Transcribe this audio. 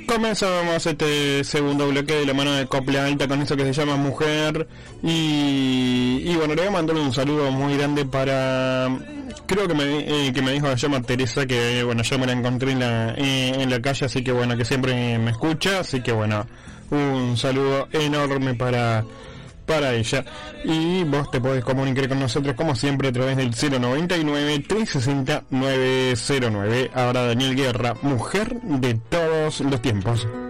Comenzamos este segundo bloque de la mano de Copla Alta con eso que se llama Mujer. Y bueno, le voy a mandar un saludo muy grande para... Creo que me dijo, se llama Teresa, que bueno, yo me la encontré en la calle, así que bueno, que siempre me escucha, así que bueno, un saludo enorme para ella. Y vos te podés comunicar con nosotros como siempre a través del 099-360-909. Ahora Daniel Guerra, Mujer de todos los tiempos.